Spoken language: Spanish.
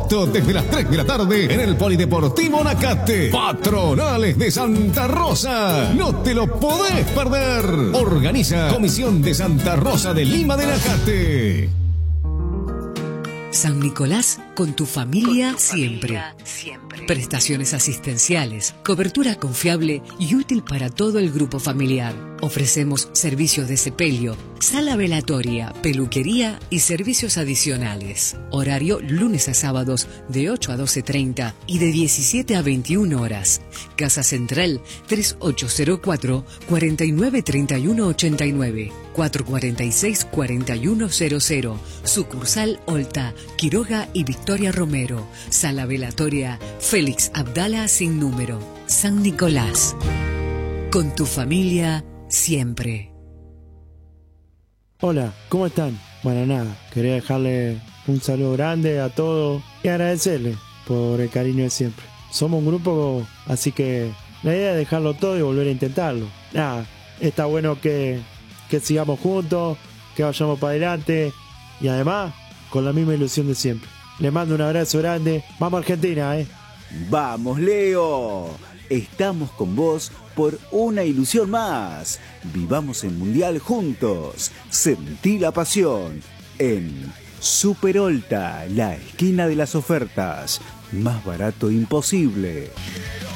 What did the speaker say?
agosto desde las 3 de la tarde en el Polideportivo Nakate. Patronales de Santa Rosa. No te lo podés perder. Organiza Comisión de Santa Rosa de Lima de Nakate. San Nicolás, con tu familia, siempre. Prestaciones asistenciales, cobertura confiable y útil para todo el grupo familiar. Ofrecemos servicios de sepelio, sala velatoria, peluquería y servicios adicionales. Horario lunes a sábados de 8 a 12:30 y de 17 a 21 horas. Casa Central 3804 493189 446 4100. Sucursal Olta, Quiroga y Victoria Romero. Sala velatoria Félix Abdala sin número. San Nicolás. Con tu familia siempre. Hola, ¿cómo están? Bueno, nada, quería dejarle un saludo grande a todos y agradecerle por el cariño de siempre. Somos un grupo, así que la idea es dejarlo todo y volver a intentarlo. Nada, está bueno que sigamos juntos, que vayamos para adelante y además con la misma ilusión de siempre. Les mando un abrazo grande. Vamos a Argentina, ¡Vamos, Leo! Estamos con vos por una ilusión más. Vivamos el Mundial juntos. Sentí la pasión. En Super Olta, la esquina de las ofertas. Más barato imposible.